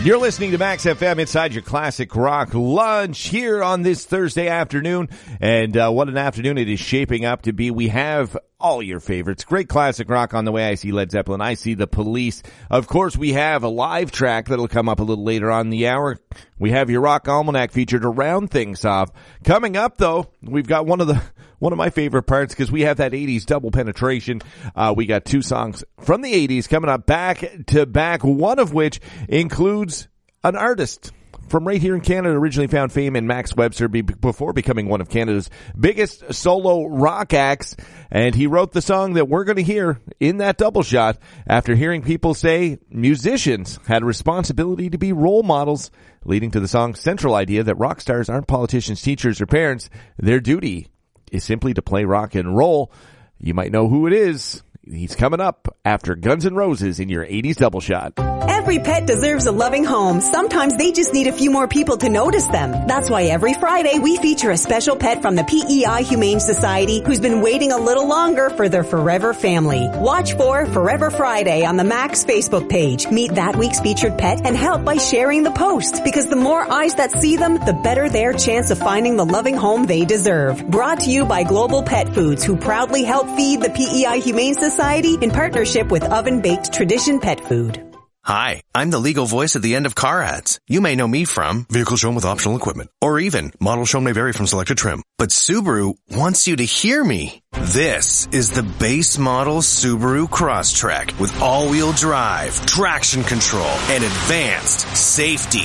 You're listening to Max FM inside your classic rock lunch here on this Thursday afternoon. And what an afternoon it is shaping up to be. We have all your favorites. Great classic rock on the way. I see Led Zeppelin. I see the Police. Of course, we have a live track that'll come up a little later on in the hour. We have your Rock Almanac featured to round things off. Coming up, though, we've got one of my favorite parts because we have that 80s double penetration. We got two songs from the 80s coming up back to back, one of which includes an artist from right here in Canada, originally found fame in Max Webster before becoming one of Canada's biggest solo rock acts. And he wrote the song that we're going to hear in that double shot after hearing people say musicians had a responsibility to be role models, leading to the song's central idea that rock stars aren't politicians, teachers, or parents. Their duty is simply to play rock and roll. You might know who it is. He's coming up after Guns N' Roses in your 80s double shot. Every pet deserves a loving home. Sometimes they just need a few more people to notice them. That's why every Friday we feature a special pet from the PEI Humane Society who's been waiting a little longer for their forever family. Watch for Forever Friday on the Max Facebook page. Meet that week's featured pet and help by sharing the post, because the more eyes that see them, the better their chance of finding the loving home they deserve. Brought to you by Global Pet Foods, who proudly help feed the PEI Humane Society in partnership with Oven Baked Tradition Pet Food. Hi, I'm the legal voice at the end of car ads. You may know me from vehicle shown with optional equipment, or even model shown may vary from selected trim. But Subaru wants you to hear me. This is the base model Subaru Crosstrek with all-wheel drive, traction control, and advanced safety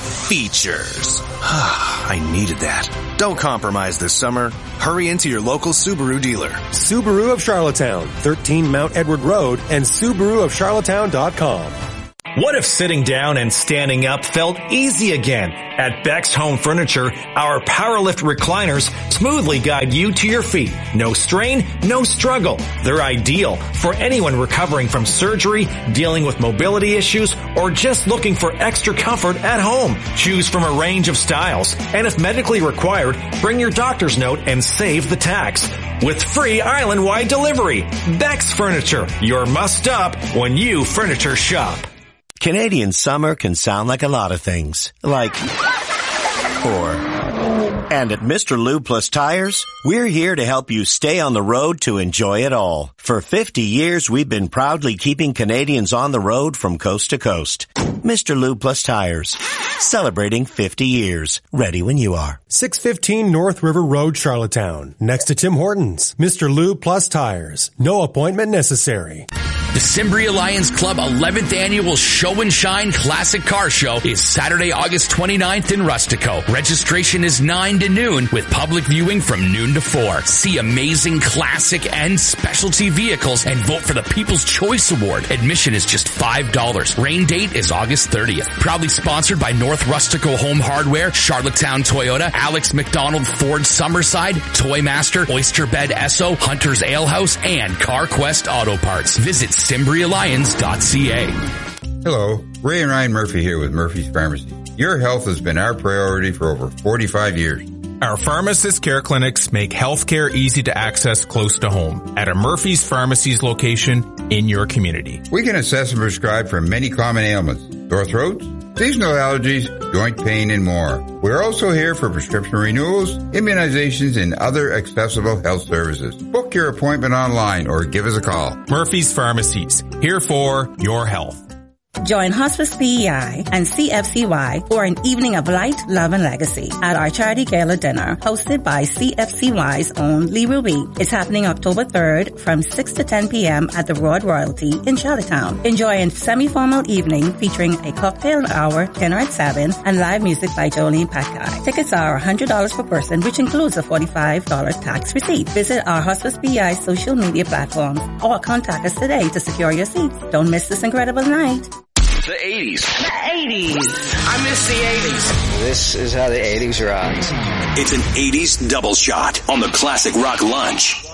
features. I needed that. Don't compromise this summer. Hurry into your local Subaru dealer. Subaru of Charlottetown, 13 Mount Edward Road, and SubaruofCharlottetown.com. What if sitting down and standing up felt easy again? At Beck's Home Furniture, our PowerLift recliners smoothly guide you to your feet. No strain, no struggle. They're ideal for anyone recovering from surgery, dealing with mobility issues, or just looking for extra comfort at home. Choose from a range of styles, and if medically required, bring your doctor's note and save the tax. With free island-wide delivery. Beck's Furniture, your must-stop when you furniture shop. Canadian summer can sound like a lot of things, like, and at Mr. Lube Plus Tires, we're here to help you stay on the road to enjoy it all. For 50 years, we've been proudly keeping Canadians on the road from coast to coast. Mr. Lube Plus Tires, celebrating 50 years. Ready when you are. 615 North River Road, Charlottetown, next to Tim Hortons. Mr. Lube Plus Tires, no appointment necessary. The Cimbria Lions Club 11th Annual Show and Shine Classic Car Show is Saturday, August 29th in Rustico. Registration is 9 to noon with public viewing from noon to 4. See amazing classic and specialty vehicles and vote for the People's Choice Award. Admission is just $5. Rain date is August 30th. Proudly sponsored by North Rustico Home Hardware, Charlottetown Toyota, Alex McDonald Ford Summerside, Toy Master, Oyster Bed Esso, Hunter's Ale House, and CarQuest Auto Parts. Visit SimbriAlliance.ca. Hello, Ray and Ryan Murphy here with Murphy's Pharmacy. Your health has been our priority for over 45 years. Our pharmacist care clinics make healthcare easy to access close to home at a Murphy's Pharmacy's location in your community. We can assess and prescribe for many common ailments: sore throats, seasonal allergies, joint pain, and more. We're also here for prescription renewals, immunizations, and other accessible health services. Book your appointment online or give us a call. Murphy's Pharmacies, here for your health. Join Hospice PEI and CFCY for an evening of light, love, and legacy at our charity gala dinner hosted by CFCY's own Lee Ruby. It's happening October 3rd from 6 to 10 p.m. at the Royal Royalty in Charlottetown. Enjoy a semi-formal evening featuring a cocktail hour, dinner at 7, and live music by Jolene Patkai. Tickets are $100 per person, which includes a $45 tax receipt. Visit our Hospice PEI social media platforms or contact us today to secure your seats. Don't miss this incredible night. The 80s. The 80s. I miss the 80s. This is how the 80s rocked. It's an 80s double shot on the Classic Rock Lunch.